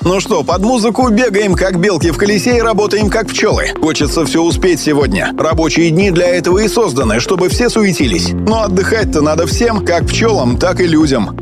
Ну что, под музыку бегаем как белки в колесе и работаем как пчелы. Хочется все успеть сегодня. Рабочие дни для этого и созданы, чтобы все суетились. Но отдыхать-то надо всем, как пчелам, так и людям.